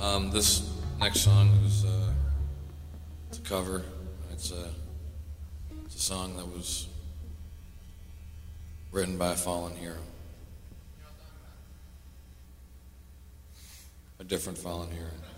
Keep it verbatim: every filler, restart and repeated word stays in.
Um, this next song is uh, it's a cover. It's a it's a song that was written by a fallen hero, a different fallen hero.